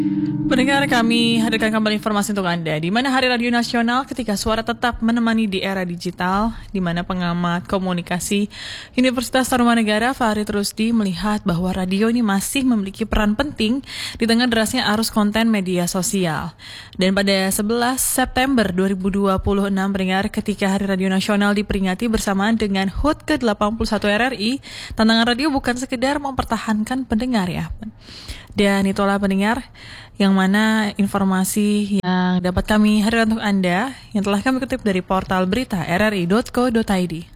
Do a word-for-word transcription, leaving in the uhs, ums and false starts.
Pendengar, kami hadirkan kembali informasi untuk Anda, di mana Hari Radio Nasional ketika suara tetap menemani di era digital, di mana pengamat komunikasi Universitas Tarumanegara Farid Rusdi melihat bahwa radio ini masih memiliki peran penting di tengah derasnya arus konten media sosial. Dan pada sebelas September dua ribu dua puluh enam, pendengar, ketika Hari Radio Nasional diperingati bersamaan dengan H U T ke delapan puluh satu R R I, tantangan radio bukan sekedar mempertahankan pendengar ya. Dan itulah pendengar yang mana informasi yang dapat kami hadirkan untuk Anda yang telah kami kutip dari portal berita r r i dot co dot i d.